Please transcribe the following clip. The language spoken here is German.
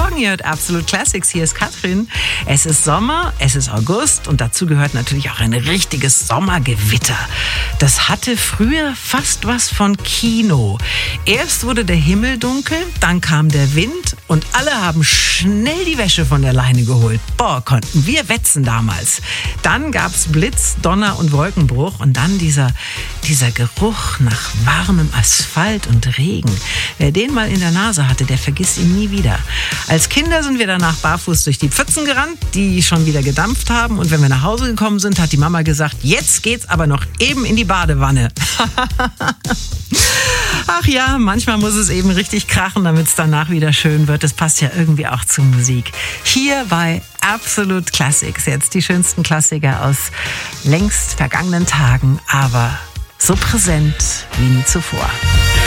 Morgen, ihr hört Absolut Classics, hier ist Katrin. Es ist Sommer, es ist August und dazu gehört natürlich auch ein richtiges Sommergewitter. Das hatte früher fast was von Kino. Erst wurde der Himmel dunkel, dann kam der Wind und alle haben schnell die Wäsche von der Leine geholt. Boah, konnten wir wetzen damals. Dann gab's Blitz, Donner und Wolkenbruch und dann dieser Geruch nach warmem Asphalt und Regen. Wer den mal in der Nase hatte, der vergisst ihn nie wieder. Als Kinder sind wir danach barfuß durch die Pfützen gerannt, die schon wieder gedampft haben. Und wenn wir nach Hause gekommen sind, hat die Mama gesagt, jetzt geht's aber noch eben in die Badewanne. Ach ja, manchmal muss es eben richtig krachen, damit es danach wieder schön wird. Das passt ja irgendwie auch zur Musik. Hier bei Absolut Classics. Jetzt die schönsten Klassiker aus längst vergangenen Tagen, aber so präsent wie nie zuvor.